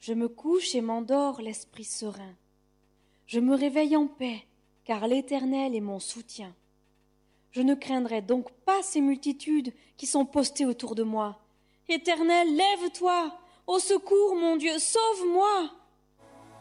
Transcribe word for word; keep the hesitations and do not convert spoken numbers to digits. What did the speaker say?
Je me couche et m'endors l'esprit serein. Je me réveille en paix, car l'Éternel est mon soutien. Je ne craindrai donc pas ces multitudes qui sont postées autour de moi. Éternel, lève-toi! Au secours, mon Dieu, sauve-moi!